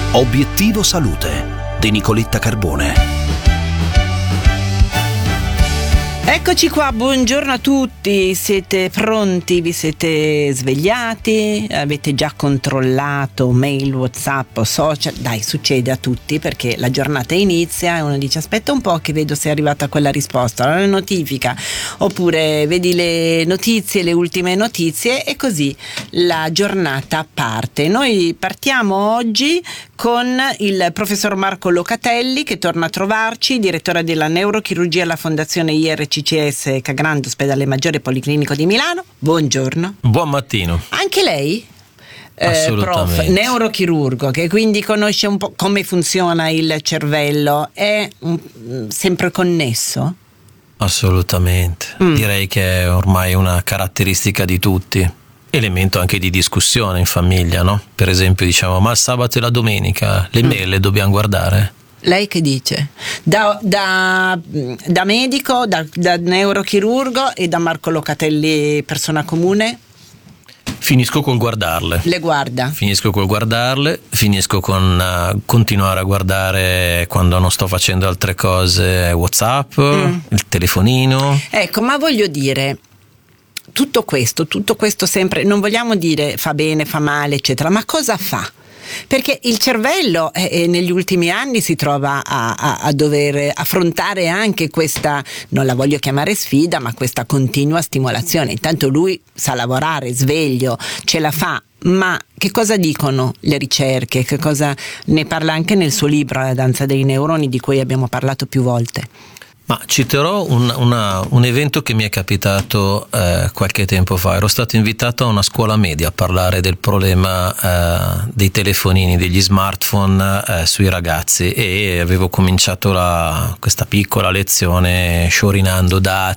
Obiettivo Salute di Nicoletta Carbone. Eccoci qua, buongiorno a tutti, siete pronti, vi siete svegliati, avete già controllato mail, WhatsApp o social? Dai, succede a tutti perché la giornata inizia e uno dice aspetta un po' che vedo se è arrivata quella risposta, la notifica, oppure vedi le notizie, le ultime notizie e così la giornata parte. Noi partiamo oggi con il professor Marco Locatelli che torna a trovarci, direttore della neurochirurgia alla Fondazione IRCCS Cagrande, ospedale Maggiore Policlinico di Milano. Buongiorno. Buon mattino. Anche lei? Assolutamente. Prof, neurochirurgo, che quindi conosce un po' come funziona il cervello, è sempre connesso? Assolutamente. Direi che è ormai una caratteristica di tutti. Elemento anche di discussione in famiglia, no? Per esempio diciamo, ma il sabato e la domenica le mail le dobbiamo guardare? Lei che dice? Da medico, da neurochirurgo e da Marco Locatelli persona comune? Finisco col guardarle. Le guarda? Finisco col guardarle, finisco con continuare a guardare quando non sto facendo altre cose, WhatsApp, il telefonino. Ecco, ma voglio dire, tutto questo sempre, non vogliamo dire fa bene, fa male, eccetera, ma cosa fa? Perché il cervello negli ultimi anni si trova a dover affrontare anche questa, non la voglio chiamare sfida, ma questa continua stimolazione. Intanto lui sa lavorare, sveglio, ce la fa, ma che cosa dicono le ricerche? Che cosa ne parla anche nel suo libro La danza dei neuroni, di cui abbiamo parlato più volte? Ma citerò un evento che mi è capitato qualche tempo fa. Ero stato invitato a una scuola media a parlare del problema dei telefonini, degli smartphone sui ragazzi, e avevo cominciato questa piccola lezione sciorinando dati